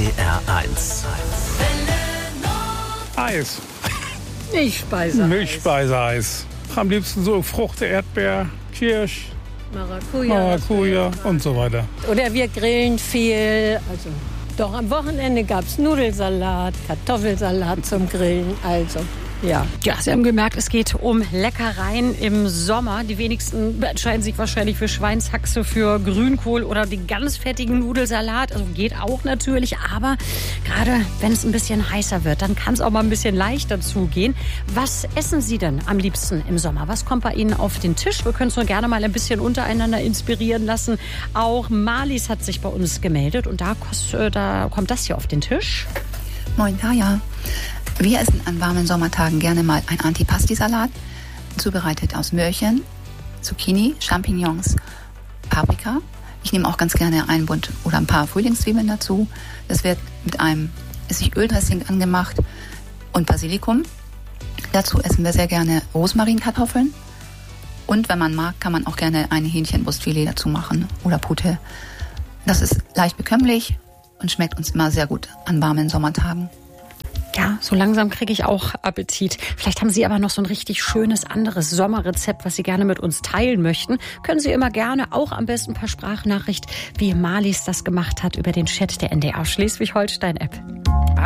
NDR1. Eis. Milchspeiseeis. Am liebsten so Frucht, Erdbeer, Kirsch, Maracuja. und so weiter. Oder wir grillen viel. Also, doch am Wochenende gab es Nudelsalat, Kartoffelsalat zum Grillen. Also, ja. Ja, Sie haben gemerkt, es geht um Leckereien im Sommer. Die wenigsten entscheiden sich wahrscheinlich für Schweinshaxe, für Grünkohl oder den ganz fettigen Nudelsalat. Also geht auch natürlich, aber gerade wenn es ein bisschen heißer wird, dann kann es auch mal ein bisschen leichter zugehen. Was essen Sie denn am liebsten im Sommer? Was kommt bei Ihnen auf den Tisch? Wir können es nur gerne mal ein bisschen untereinander inspirieren lassen. Auch Marlies hat sich bei uns gemeldet und da kommt das hier auf den Tisch. Moin, Kaya. Wir essen an warmen Sommertagen gerne mal einen Antipasti-Salat, zubereitet aus Möhrchen, Zucchini, Champignons, Paprika. Ich nehme auch ganz gerne einen Bund oder ein paar Frühlingszwiebeln dazu. Das wird mit einem Essigöldressing angemacht und Basilikum. Dazu essen wir sehr gerne Rosmarinkartoffeln. Und wenn man mag, kann man auch gerne ein Hähnchenbrustfilet dazu machen oder Pute. Das ist leicht bekömmlich und schmeckt uns immer sehr gut an warmen Sommertagen. Ja, so langsam kriege ich auch Appetit. Vielleicht haben Sie aber noch so ein richtig schönes anderes Sommerrezept, was Sie gerne mit uns teilen möchten. Können Sie immer gerne auch am besten per Sprachnachricht, wie Marlies das gemacht hat, über den Chat der NDR Schleswig-Holstein-App.